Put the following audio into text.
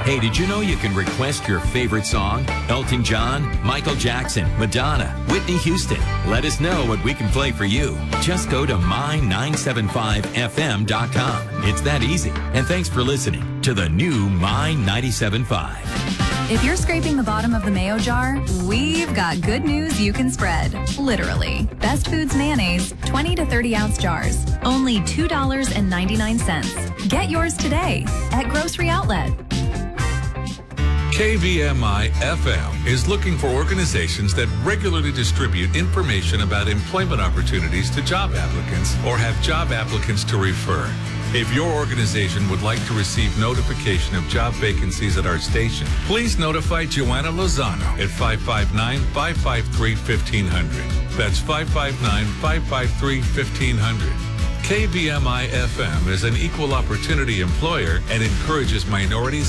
Hey, did you know you can request your favorite song? Elton John, Michael Jackson, Madonna, Whitney Houston. Let us know what we can play for you. Just go to my975fm.com. It's that easy. And thanks for listening to the new My 97.5. If you're scraping the bottom of the mayo jar, we've got good news you can spread. Literally. Best Foods mayonnaise, 20 to 30 ounce jars. Only $2.99. Get yours today at Grocery Outlet. KVMI FM is looking for organizations that regularly distribute information about employment opportunities to job applicants or have job applicants to refer. If your organization would like to receive notification of job vacancies at our station, please notify Joanna Lozano at 559-553-1500. That's 559-553-1500. KVMI FM is an equal opportunity employer and encourages minorities